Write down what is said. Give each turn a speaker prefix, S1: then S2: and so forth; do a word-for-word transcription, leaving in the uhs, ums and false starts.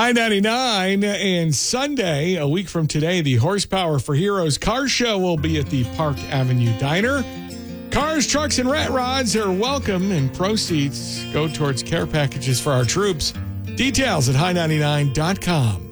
S1: I ninety-nine and Sunday, a week from today, the Horsepower for Heroes Car Show will be at the Park Avenue Diner. Cars, trucks, and rat rods are welcome, and proceeds go towards care packages for our troops. Details at high ninety-nine dot com.